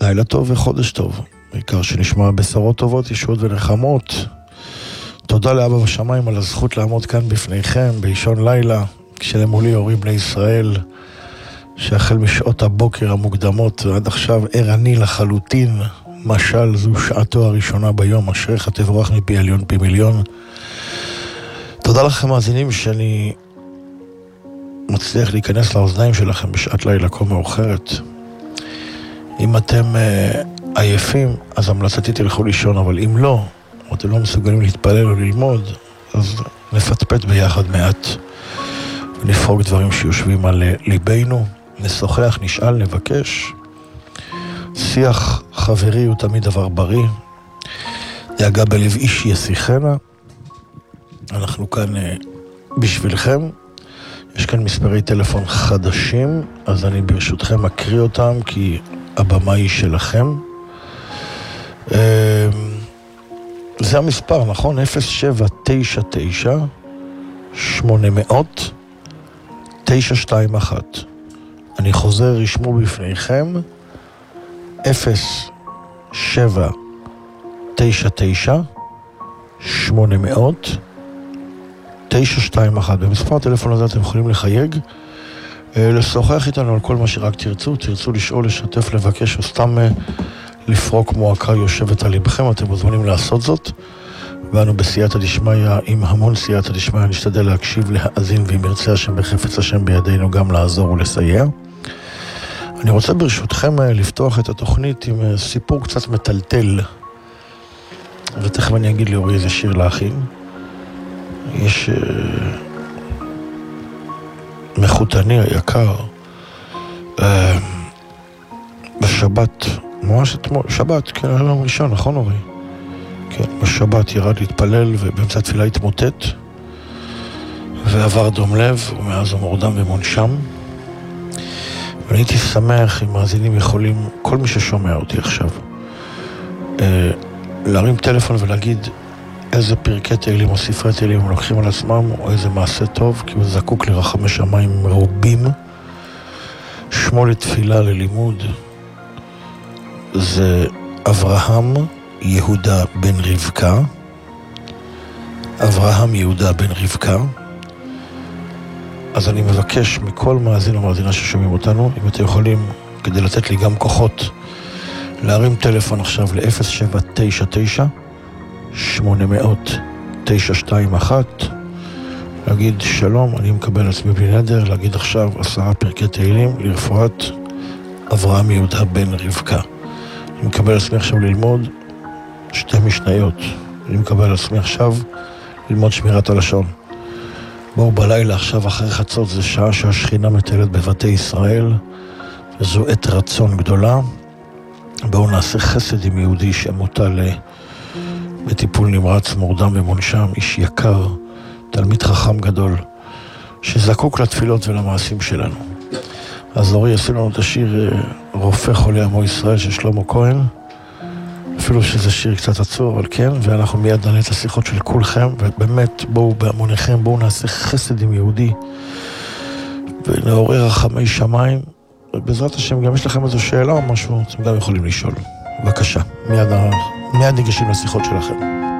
לילה טוב וחודש טוב. בעיקר שנשמע בשורות טובות, ישועות ונחמות. תודה לאבא בשמיים על הזכות לעמוד כאן בפניכם באישון לילה, כשלמולי הורים בני ישראל, שהחל משעות הבוקר המוקדמות ועד עכשיו ערני לחלוטין. משל זו שעתו הראשונה ביום, אשריך תבורך מפי עליון פי מיליון. תודה לכם מאזינים שאני מצליח להיכנס לאוזניים שלכם בשעת לילה כה מאוחרת. אם אתם עייפים, אז המלצתי תלכו לישון, אבל אם לא, או אתם לא מסוגלים להתפלל או ללמוד, אז נפטפט ביחד מעט ונפרוג דברים שיושבים על ליבנו, נשוחח, נשאל, נבקש. שיח חברי הוא תמיד דבר בריא. דאגה בלב איש ישיחנה. אנחנו כאן בשבילכם. יש כאן מספרי טלפון חדשים, אז אני ברשותכם אקריא אותם, כי הבמה היא שלכם. זה המספר, נכון? 0799-800-921. אני חוזר, רשמו בפניכם. 0799-800-921. במספר הטלפון הזה אתם יכולים לחייג, לשוחח איתנו על כל מה שרק תרצו לשאול, לשתף, לבקש או סתם לפרוק מועקה יושבת על לבכם. אתם מוזמנים לעשות זאת, ואנו בסייעתא דשמיא, עם המון סייעתא דשמיא, נשתדל להקשיב, להאזין, ואם ירצה השם בחפץ השם בידינו גם לעזור ולסייע. אני רוצה ברשותכם לפתוח את התוכנית עם סיפור קצת מטלטל, ותכף אני אגיד לאורי איזה שיר להכין. יש מחותני היקר בשבת, ממש אתמול, שבת, כן, היום ראשון, נכון אורי? כן, בשבת ירד להתפלל ובאמצע התפילה התמוטט ועבר דום לב, ומאז הוא מורדם ומונשם. ואני הייתי שמח אם מאזינים יכולים, כל מי ששומע אותי עכשיו, להרים טלפון ולהגיד איזה פרקי תהילים או ספרי תהילים הם לוקחים על עצמם, או איזה מעשה טוב, כי הוא זקוק לרחמי שמיים מרובים. שמו לתפילה, ללימוד, זה אברהם יהודה בן רבקה. אברהם יהודה בן רבקה. אז אני מבקש מכל מאזין ומאזינה ששומעים אותנו, אם אתם יכולים, כדי לתת לי גם כוחות, להרים טלפון עכשיו ל-0799-800-921, להגיד שלום, אני מקבל עצמי בלי נדר, להגיד עכשיו 10 פרקי תהילים לרפואת אברהם יהודה בן רבקה. אני מקבל עצמי עכשיו ללמוד 2 משניות. אני מקבל עצמי עכשיו ללמוד שמירת הלשון. בואו בלילה עכשיו אחרי חצות, זה שעה שהשכינה מטלת בבתי ישראל, וזו עת רצון גדולה. בואו נעשה חסד עם יהודי שמוטל בטיפול נמרץ, מורדם ומונשם, איש יקר, תלמיד חכם גדול, שזקוק לתפילות ולמעשים שלנו. אז אורי יעשה לנו את השיר רופא חולי עמו ישראל של שלמה כהן, אפילו שזה שיר קצת עצוב, אבל כן, ואנחנו מיד נעלה את השיחות של כולכם, ובאמת בואו בהמוניכם, בואו נעשה חסד עם יהודי, ונעורר רחמי שמיים, ובעזרת השם גם יש לכם איזו שאלה או משהו, אתם גם יכולים לשאול. בבקשה, מיד ניגשים לשיחות שלכם.